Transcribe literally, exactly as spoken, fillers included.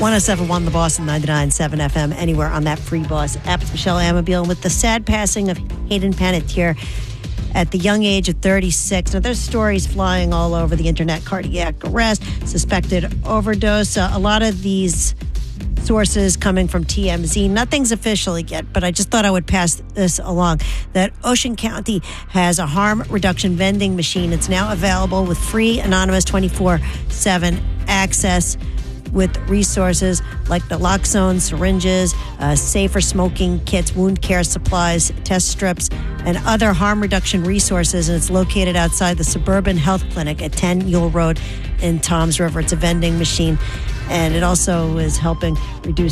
one oh seven point one The Boss and ninety-nine point seven F M, anywhere on that free Boss app. It's Michelle Amabile with the sad passing of Hayden Panettiere at the young age of thirty-six. Now, there's stories flying all over the internet. Cardiac arrest, suspected overdose. Uh, a lot of these sources coming from T M Z. Nothing's official yet, but I just thought I would pass this along. That Ocean County has a harm reduction vending machine. It's now available with free anonymous twenty-four seven access with resources like naloxone syringes, uh, safer smoking kits, wound care supplies, test strips, and other harm reduction resources. And it's located outside the Suburban Health Clinic at ten Yule Road in Toms River. It's a vending machine, and it also is helping reduce